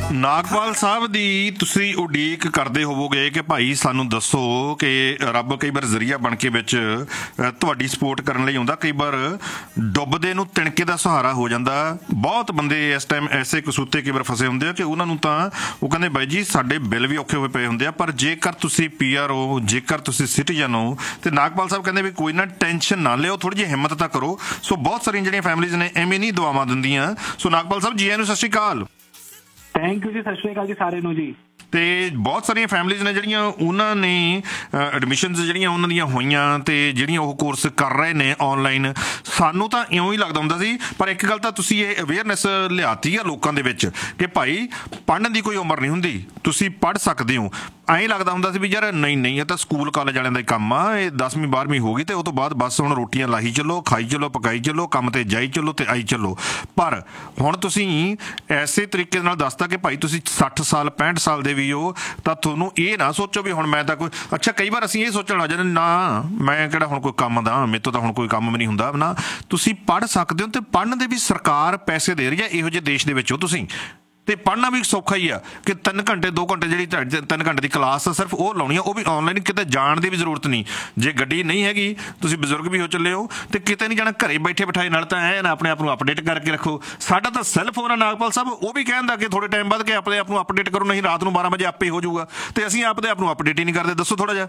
ਨਾਗਪਾਲ ਸਾਹਿਬ ਦੀ ਤੁਸੀਂ ਉਡੀਕ ਕਰਦੇ ਹੋਵੋਗੇ ਕਿ ਭਾਈ ਸਾਨੂੰ ਦੱਸੋ ਕਿ ਰੱਬ ਕਈ ਵਾਰ ਜ਼ਰੀਆ ਬਣ ਕੇ ਵਿੱਚ ਤੁਹਾਡੀ ਸਪੋਰਟ ਕਰਨ ਲਈ ਆਉਂਦਾ, ਕਈ ਵਾਰ ਡੁੱਬਦੇ ਨੂੰ ਤਿਣਕੇ ਦਾ ਸਹਾਰਾ ਹੋ ਜਾਂਦਾ। ਬਹੁਤ ਬੰਦੇ ਇਸ ਟਾਈਮ ਐਸੇ ਕਸੂਤੇ ਕਈ ਵਾਰ ਫਸੇ ਹੁੰਦੇ ਆ ਕਿ ਉਹਨਾਂ ਨੂੰ ਤਾਂ ਉਹ ਕਹਿੰਦੇ ਬਾਈ ਜੀ ਸਾਡੇ ਬਿੱਲ ਵੀ ਔਖੇ ਹੋਏ ਪਏ ਹੁੰਦੇ ਆ, ਪਰ ਜੇਕਰ ਤੁਸੀਂ PR ਹੋ, ਜੇਕਰ ਤੁਸੀਂ ਸਿਟੀਜ਼ਨ ਹੋ, ਤੇ ਨਾਗਪਾਲ ਸਾਹਿਬ ਕਹਿੰਦੇ ਵੀ ਕੋਈ ਨਾ ਟੈਨਸ਼ਨ ਨਾ ਲਿਓ, ਥੋੜ੍ਹੀ ਜਿਹੀ ਹਿੰਮਤ ਤਾਂ ਕਰੋ। ਸੋ ਬਹੁਤ ਸਾਰੀਆਂ ਜਿਹੜੀਆਂ ਫੈਮਲੀਜ਼ ਨੇ ਐਵੇਂ ਨਹੀਂ ਦੁਆਵਾਂ ਦਿੰਦੀਆਂ। ਸੋ ਨਾਗਪਾਲ ਸਾਹਿਬ ਜੀ ਆਇਆਂ ਨੂੰ, ਸਤਿ ਸ਼੍ਰੀ ਅਕਾਲ। ਥੈਂਕ ਯੂ ਜੀ, ਸਤਿ ਸ਼੍ਰੀ ਅਕਾਲ ਜੀ ਸਾਰਿਆਂ ਨੂੰ ਜੀ। ਤੇ ਬਹੁਤ ਸਾਰੀਆਂ ਫੈਮਲੀਜ਼ ਨੇ ਜਿਹੜੀਆਂ ਉਹਨਾਂ ਨੇ ਐਡਮਿਸ਼ਨਸ ਜਿਹੜੀਆਂ ਉਹਨਾਂ ਦੀਆਂ ਹੋਈਆਂ ਤੇ ਜਿਹੜੀਆਂ ਉਹ ਕੋਰਸ ਕਰ ਰਹੇ ਨੇ ਆਨਲਾਈਨ। ਸਾਨੂੰ ਤਾਂ ਇਉਂ ਹੀ ਲੱਗਦਾ ਹੁੰਦਾ ਸੀ, ਪਰ ਇੱਕ ਗੱਲ ਤਾਂ ਤੁਸੀਂ ਇਹ ਅਵੇਅਰਨੈਸ ਲਿਆਤੀ ਆ ਲੋਕਾਂ ਦੇ ਵਿੱਚ ਕਿ ਭਾਈ ਪੜ੍ਹਨ ਦੀ ਕੋਈ ਉਮਰ ਨਹੀਂ ਹੁੰਦੀ, ਤੁਸੀਂ ਪੜ੍ਹ ਸਕਦੇ ਹੋ। ਐਂ ਲੱਗਦਾ ਹੁੰਦਾ ਸੀ ਵੀ ਯਾਰ ਨਹੀਂ ਇਹ ਤਾਂ ਸਕੂਲ ਕਾਲਜ ਵਾਲਿਆਂ ਦਾ ਹੀ ਕੰਮ ਆ, ਇਹ 10ਵੀਂ 12ਵੀਂ ਹੋ ਗਈ ਤੇ ਉਹ ਤੋਂ ਬਾਅਦ ਬਸ ਹੁਣ ਰੋਟੀਆਂ ਲਾਹੀ ਚੱਲੋ, ਖਾਈ ਚੱਲੋ, ਪਕਾਈ ਚੱਲੋ, ਕੰਮ ਤੇ ਜਾਈ ਚੱਲੋ ਤੇ ਆਈ ਚੱਲੋ। ਪਰ ਹੁਣ ਤੁਸੀਂ ਐਸੇ ਤਰੀਕੇ ਨਾਲ ਦੱਸਤਾ ਕਿ ਭਾਈ ਤੁਸੀਂ 60 ਸਾਲ 65 ਸਾਲ ਦੇ ਵੀ ਹੋ, ਤਾਂ ਤੁਹਾਨੂੰ ਇਹ ਨਾ ਸੋਚੋ ਵੀ ਹੁਣ ਮੈਂ ਤਾਂ ਕੋਈ ਅੱਛਾ। ਕਈ ਵਾਰ ਅਸੀਂ ਇਹ ਸੋਚਣ ਲੱਗ ਜਾਂਦੇ ਨਾ ਮੈਂ ਕਿਹੜਾ ਹੁਣ ਕੋਈ ਕੰਮ ਦਾ, ਮੇਰੇ ਤੋਂ ਤਾਂ ਹੁਣ ਕੋਈ ਕੰਮ ਵੀ ਨਹੀਂ ਹੁੰਦਾ ਨਾ। ਤੁਸੀਂ ਪੜ੍ਹ ਸਕਦੇ ਹੋ ਤੇ ਪੜ੍ਹਨ ਦੇ ਵੀ ਸਰਕਾਰ ਪੈਸੇ ਦੇ ਰਹੀ ਹੈ। ਇਹੋ ਜਿਹੇ ਦੇਸ਼ ਦੇ ਵਿੱਚ ਹੋ ਤੁਸੀਂ, ਤੇ ਪੜ੍ਹਨਾ ਵੀ ਸੌਖਾ ਹੀ ਆ ਕਿ 3 ਘੰਟੇ 2 ਘੰਟੇ ਜਿਹੜੀ 3 ਘੰਟੇ ਦੀ ਕਲਾਸ ਆ ਸਿਰਫ ਉਹ ਲਾਉਣੀ ਆ, ਉਹ ਵੀ ਆਨਲਾਈਨ, ਕਿਤੇ ਜਾਣ ਦੀ ਵੀ ਜ਼ਰੂਰਤ ਨਹੀਂ। ਜੇ ਗੱਡੀ ਨਹੀਂ ਹੈਗੀ, ਤੁਸੀਂ ਬਜ਼ੁਰਗ ਵੀ ਹੋ ਚੱਲੇ ਹੋ ਤੇ ਕਿਤੇ ਨਹੀਂ ਜਾਣਾ, ਘਰੇ ਬੈਠੇ ਬਿਠਾਏ ਨਾਲ ਤਾਂ ਐ ਨਾ ਆਪਣੇ ਆਪ ਨੂੰ ਅਪਡੇਟ ਕਰਕੇ ਰੱਖੋ। ਸਾਡਾ ਤਾਂ ਸੈੱਲ ਫੋਨ ਆ ਨਾਗਪਾਲ ਸਾਹਿਬ, ਉਹ ਵੀ ਕਹਿੰਦਾ ਕਿ ਥੋੜੇ ਟਾਈਮ ਬਾਅਦ ਕਿ ਆਪਣੇ ਆਪ ਨੂੰ ਅਪਡੇਟ ਕਰੋ, ਨਹੀਂ ਰਾਤ ਨੂੰ 12 ਵਜੇ ਆਪੇ ਹੋ ਜਾਊਗਾ, ਤੇ ਅਸੀਂ ਆਪਦੇ ਆਪ ਨੂੰ ਅਪਡੇਟ ਹੀ ਨਹੀਂ ਕਰਦੇ। ਦੱਸੋ ਥੋੜਾ ਜਿਹਾ।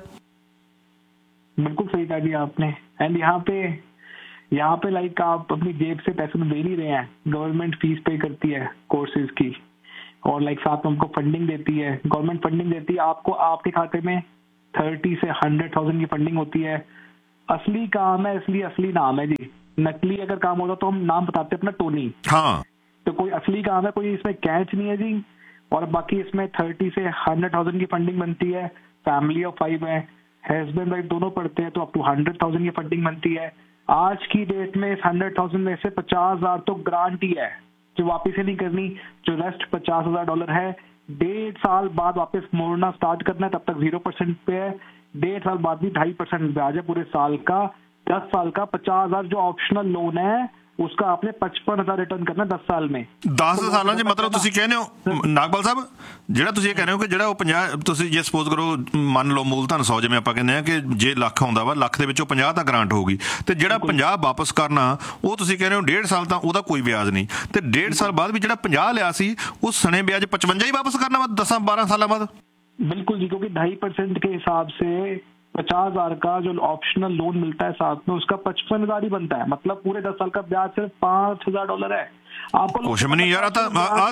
बिल्कुल सही कहा जी आपने। एंड यहाँ पे लाइक आप अपनी जेब से पैसे तो दे नहीं रहे हैं, गवर्नमेंट फीस पे करती है कोर्सेज की, और लाइक साथ में हमको फंडिंग देती है, गवर्नमेंट फंडिंग देती है आपको, आपके खाते में 30 से 100,000 की फंडिंग होती है। असली काम है इसलिए असली नाम है जी, नकली अगर काम होता तो हम नाम बताते अपना टोनी। हाँ, तो कोई असली काम है, कोई इसमें कैच नहीं है जी। और बाकी इसमें 30 से 100,000 की फंडिंग बनती है। फैमिली ऑफ 5 है, हस्बैंड वाइफ दोनों पढ़ते हैं तो अप टू 100,000 की फंडिंग बनती है। आज की डेट में इस 100,000 में से 50,000 तो ग्रांट ही है जो वापस ही नहीं करनी, जो रेस्ट $50,000 है 1.5 साल बाद वापस मोड़ना स्टार्ट करना है, तब तक 0% पे है। 1.5 साल बाद भी 2.5% ब्याज है पूरे साल का। 10 साल का 50,000 जो ऑप्शनल लोन है उसका आपने 55,000 रिटर्न करना 10 साਲ में। 10 ਸਾਲਾਂ 'ਚ ਮਤਲਬ ਤੁਸੀਂ ਕਹਿੰਦੇ ਹੋ ਨਾਗਪਾਲ ਸਾਹਿਬ, ਜਿਹੜਾ ਤੁਸੀਂ ਇਹ ਕਹਿ ਰਹੇ ਹੋ ਕਿ ਜਿਹੜਾ ਉਹ 50, ਤੁਸੀਂ ਜੇ ਸਪੋਜ਼ ਕਰੋ ਮੰਨ ਲਓ ਮੂਲਧਨ 100 ਜਿਵੇਂ ਆਪਾਂ ਕਹਿੰਦੇ ਹਾਂ ਕਿ ਜੇ ਲੱਖ ਆਉਂਦਾ ਵਾ, ਲੱਖ ਦੇ ਵਿੱਚੋਂ 50 ਤਾਂ ਗ੍ਰਾਂਟ ਹੋਊਗੀ, ਤੇ ਜਿਹੜਾ 50 ਵਾਪਸ ਕਰਨਾ ਉਹ ਤੁਸੀਂ ਕਹਿ ਰਹੇ ਹੋ 1.5 ਸਾਲ ਤਾਂ ਉਹਦਾ ਕੋਈ ਵਿਆਜ ਨਹੀਂ, ਤੇ 1.5 ਸਾਲ ਬਾਅਦ ਵੀ ਜਿਹੜਾ 50 ਲਿਆ ਸੀ ਉਹ ਸਣੇ ਵਿਆਜ 55 ਹੀ ਵਾਪਸ ਕਰਨਾ ਵਾ 10-12 ਸਾਲਾਂ ਬਾਅਦ। बिल्कुल जी, क्योंकि 2.5% के हिसाब से 50,000 का जो ऑप्शनल लोन मिलता है साथ में उसका 55,000 ही बनता है। मतलब पूरे 10 साल का ब्याज सिर्फ $5,000 है। आपको कुछ भी नहीं यार।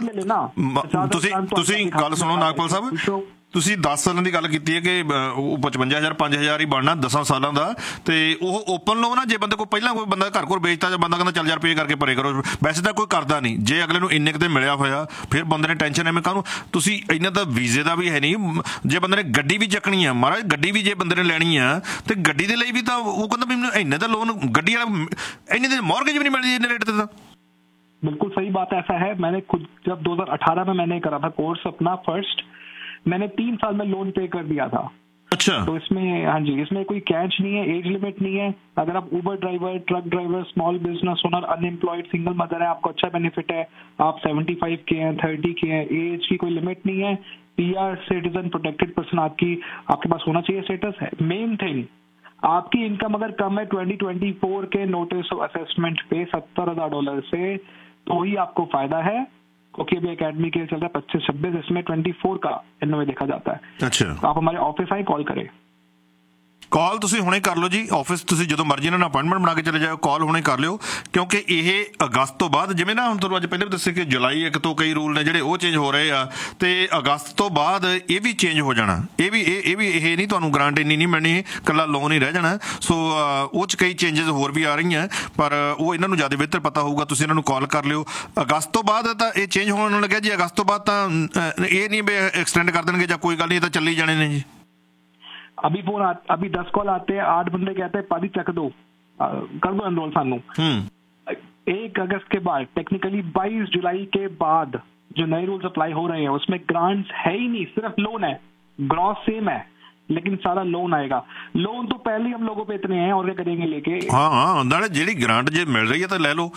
ਤੁਸੀਂ ਗੱਲ ਸੁਣੋ ਨਾਗਪਾਲ ਸਾਹਿਬ, ਤੁਸੀਂ 10 ਸਾਲਾਂ ਦੀ ਗੱਲ ਕੀਤੀ ਹੈ ਕਿ ਉਹ 55,000 5,000 ਹੀ ਬਣਨਾ 10 ਸਾਲਾਂ ਦਾ, ਤੇ ਉਹ ਓਪਨ ਲੋਨ ਆ। ਜੇ ਬੰਦੇ ਕੋਲ ਪਹਿਲਾਂ ਕੋਈ ਬੰਦਾ ਘਰ ਕੋਲ ਵੇਚਦਾ, ਜਾਂ ਬੰਦਾ ਕਹਿੰਦਾ ਚੱਲ ਯਾਰ ਪੇ ਕਰਕੇ ਪਰੇ ਕਰੋ, ਵੈਸੇ ਤਾਂ ਕੋਈ ਕਰਦਾ ਨਹੀਂ। ਜੇ ਅਗਲੇ ਨੂੰ ਇੰਨੇ ਕੁ ਤੇ ਮਿਲਿਆ ਹੋਇਆ ਫਿਰ ਬੰਦੇ ਨੇ ਟੈਨਸ਼ਨ ਐਵੇਂ ਕਾਹਨੂੰ। ਤੁਸੀਂ ਇਹਨਾਂ ਦਾ ਵੀਜ਼ੇ ਦਾ ਵੀ ਹੈ ਨਹੀਂ, ਜੇ ਬੰਦੇ ਨੇ ਗੱਡੀ ਵੀ ਚੱਕਣੀ ਆ ਮਹਾਰਾਜ, ਗੱਡੀ ਵੀ ਜੇ ਬੰਦੇ ਨੇ ਲੈਣੀ ਆ ਤੇ ਗੱਡੀ ਦੇ ਲਈ ਵੀ ਤਾਂ ਉਹ ਕਹਿੰਦਾ ਵੀ ਮੈਨੂੰ ਇੰਨੇ ਦਾ ਲੋਨ, ਗੱਡੀ ਵਾਲਾ ਇੰਨੇ ਦੀ ਮੌਰਗੇਜ ਵੀ ਨਹੀਂ ਮਿਲਦੀ ਇੰਨੇ ਰੇਟ ਤੇ ਤਾਂ। बिल्कुल सही बात, ऐसा है। मैंने खुद जब 2018 में मैंने करा था कोर्स अपना फर्स्ट, मैंने 3 साल में लोन पे कर दिया था। अच्छा, तो इसमें हाँ जी, इसमें कोई कैच नहीं है, एज लिमिट नहीं है। अगर आप उबर driver, truck driver, small business owner, unemployed, single mother है, आपको अच्छा बेनिफिट है। आप 75 के हैं, 30 के हैं, एज की कोई लिमिट नहीं है। PR सिटीजन प्रोटेक्टेड पर्सन आपके पास होना चाहिए स्टेटस है। मेन थिंग, आपकी इनकम अगर कम है 2024 के नोटिस ऑफ असेसमेंट पे $70,000 से, तो ही आपको फायदा है। क्योंकि अभी एकेडमी के चल रहा है 25-26, इसमें 24 का इनमें देखा जाता है। अच्छा, आप हमारे ऑफिस आए, कॉल करें। ਕਾਲ ਤੁਸੀਂ ਹੁਣੇ ਕਰ ਲਓ ਜੀ, ਆਫਿਸ ਤੁਸੀਂ ਜਦੋਂ ਮਰਜ਼ੀ ਇਹਨਾਂ ਨਾਲ ਅਪਾਇੰਟਮੈਂਟ ਬਣਾ ਕੇ ਚਲੇ ਜਾਓ, ਕਾਲ ਹੁਣੇ ਕਰ ਲਿਓ। ਕਿਉਂਕਿ ਇਹ ਅਗਸਤ ਤੋਂ ਬਾਅਦ, ਜਿਵੇਂ ਨਾ ਹੁਣ ਤੁਹਾਨੂੰ ਅੱਜ ਪਹਿਲੇ ਵੀ ਦੱਸਿਆ ਕਿ ਜੁਲਾਈ 1 ਤੋਂ ਕਈ ਰੂਲ ਨੇ ਜਿਹੜੇ ਉਹ ਚੇਂਜ ਹੋ ਰਹੇ ਆ, ਤੇ ਅਗਸਤ ਤੋਂ ਬਾਅਦ ਇਹ ਵੀ ਚੇਂਜ ਹੋ ਜਾਣਾ। ਇਹ ਨਹੀਂ ਤੁਹਾਨੂੰ ਗ੍ਰਾਂਟ ਇੰਨੀ ਨਹੀਂ ਮਿਲਣੀ, ਇਕੱਲਾ ਲੋਨ ਹੀ ਰਹਿ ਜਾਣਾ। ਸੋ ਉਹ 'ਚ ਕਈ ਚੇਂਜਸ ਹੋਰ ਵੀ ਆ ਰਹੀਆਂ, ਪਰ ਉਹ ਇਹਨਾਂ ਨੂੰ ਜ਼ਿਆਦਾ ਬਿਹਤਰ ਪਤਾ ਹੋਊਗਾ। ਤੁਸੀਂ ਇਹਨਾਂ ਨੂੰ ਕਾਲ ਕਰ ਲਿਓ। ਅਗਸਤ ਤੋਂ ਬਾਅਦ ਤਾਂ ਇਹ ਚੇਂਜ ਹੋਣ ਲੱਗਿਆ ਜੀ। ਅਗਸਤ ਤੋਂ ਬਾਅਦ ਤਾਂ ਇਹ ਨਹੀਂ ਵੀ ਐਕਸਟੈਂਡ ਕਰ ਦੇਣਗੇ ਜਾਂ ਕੋਈ ਗੱਲ ਨਹੀਂ, ਇਹ ਤਾਂ ਚੱਲੀ ਜਾਣੇ ਨੇ ਜੀ। अभी 10 कॉल आते हैं, 8 बंदे कहते हैं पादी चक दो, कर दो एनरोल सानू। 1 अगस्त के बाद, टेक्निकली 22 जुलाई के बाद जो नए रूल्स अप्लाई हो रहे हैं उसमें ग्रांट्स है ही नहीं, सिर्फ लोन है। ग्रॉस सेम है लेकिन सारा लोन आएगा। लोन तो पहले ही हम लोगों पे इतने हैं, और क्या करेंगे लेके। हाँ, ਜਿਹੜੀ ਗ੍ਰਾਂਟ ਜੇ ਮਿਲ ਰਹੀ ਹੈ ਤਾਂ ਲੈ ਲਓ।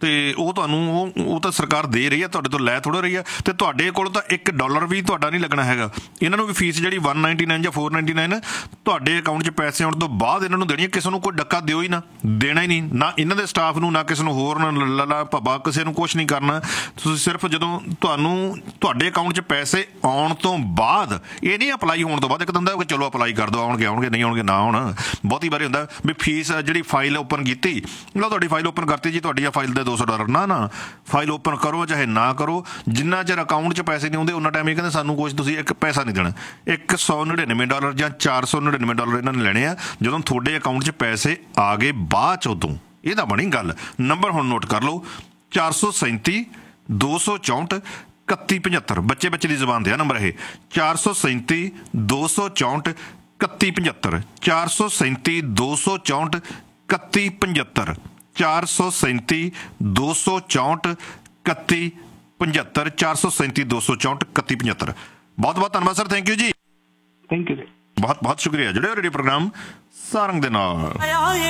ਤੇ ਉਹ ਤੁਹਾਨੂੰ ਉਹ ਤਾਂ ਸਰਕਾਰ ਦੇ ਰਹੀ ਹੈ, ਤੁਹਾਡੇ ਤੋਂ ਲੈ ਥੋੜ੍ਹਾ ਰਹੀ ਹੈ। ਤੇ ਤੁਹਾਡੇ ਕੋਲ ਤਾਂ $1 ਵੀ ਤੁਹਾਡਾ ਨਹੀਂ ਲੱਗਣਾ ਹੈਗਾ। ਇਹਨਾਂ ਨੂੰ ਵੀ ਫੀਸ ਜਿਹੜੀ 199 ਜਾਂ 499 ਤੁਹਾਡੇ ਅਕਾਊਂਟ 'ਚ ਪੈਸੇ ਆਉਣ ਤੋਂ ਬਾਅਦ ਇਹਨਾਂ ਨੂੰ ਦੇਣੀ ਹੈ। ਕਿਸੇ ਨੂੰ ਕੋਈ ਡੱਕਾ ਦਿਓ ਹੀ ਨਾ, ਦੇਣਾ ਹੀ ਨਹੀਂ, ਨਾ ਇਹਨਾਂ ਦੇ ਸਟਾਫ ਨੂੰ, ਨਾ ਕਿਸੇ ਨੂੰ ਹੋਰ, ਨਾ ਲੱਲਾ ਭੱਬਾ ਕਿਸੇ ਨੂੰ ਕੁਛ ਨਹੀਂ ਕਰਨਾ। ਤੁਸੀਂ ਸਿਰਫ ਜਦੋਂ ਤੁਹਾਨੂੰ ਤੁਹਾਡੇ ਅਕਾਊਂਟ 'ਚ ਪੈਸੇ ਆਉਣ ਤੋਂ ਬਾਅਦ, ਇਹ ਨਹੀਂ ਅਪਲਾਈ ਹੋਣ ਤੋਂ ਬਾਅਦ ਇੱਕ ਹੁੰਦਾ ਕਿ ਚਲੋ ਅਪਲਾਈ ਕਰ ਦਿਓ, ਆਉਣਗੇ ਨਹੀਂ ਆਉਣਗੇ ਨਾ ਆਉਣ। ਬਹੁਤੀ ਵਾਰੀ ਹੁੰਦਾ ਵੀ ਫੀਸ ਜਿਹੜੀ ਫਾਈਲ ਓਪਨ ਕੀਤੀ, ਲਓ ਤੁਹਾਡੀ ਫਾਈਲ ਓਪਨ ਕਰਤੀ ਜੀ, ਤੁਹਾਡੀ ਆ ਫਾਈਲ ਦੇ $200। ਨਾ ਫਾਈਲ ਓਪਨ ਕਰੋ ਚਾਹੇ ਨਾ ਕਰੋ, ਜਿੰਨਾ ਚਿਰ ਅਕਾਊਂਟ 'ਚ ਪੈਸੇ ਨਹੀਂ ਆਉਂਦੇ ਉਹਨਾਂ ਟਾਈਮ ਇਹ ਕਹਿੰਦੇ ਸਾਨੂੰ ਕੁਛ ਤੁਸੀਂ ਇੱਕ ਪੈਸਾ ਨਹੀਂ ਦੇਣਾ। $199 ਜਾਂ $499 ਇਹਨਾਂ ਨੇ ਲੈਣੇ ਆ ਜਦੋਂ ਤੁਹਾਡੇ ਅਕਾਊਂਟ 'ਚ ਪੈਸੇ ਆ ਗਏ ਬਾਅਦ 'ਚ। ਉਦੋਂ ਇਹ ਤਾਂ ਬਣੀ ਗੱਲ। ਨੰਬਰ ਹੁਣ ਨੋਟ ਕਰ ਲਓ, 437 264 3175। ਬੱਚੇ ਦੀ ਜ਼ੁਬਾਨ ਤੇ ਆ ਨੰਬਰ ਇਹ, 437 264 3175, 437 264 3175, 437 264 3175, 437 264 3175। ਬਹੁਤ ਬਹੁਤ ਧੰਨਵਾਦ ਸਰ, ਥੈਂਕ ਯੂ ਜੀ, ਥੈਂਕ ਯੂ ਜੀ, ਬਹੁਤ ਬਹੁਤ ਸ਼ੁਕਰੀਆ। ਜਿਹੜੇ ਰੇਡੀਓ ਪ੍ਰੋਗਰਾਮ ਸਾਰੰਗ ਦੇ ਨਾਲ।